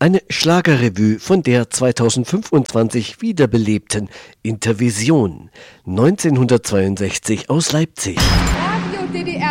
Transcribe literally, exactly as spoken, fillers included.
Eine Schlagerrevue von der zweitausendfünfundzwanzig wiederbelebten Intervision neunzehnhundertzweiundsechzig aus Leipzig. Radio D D R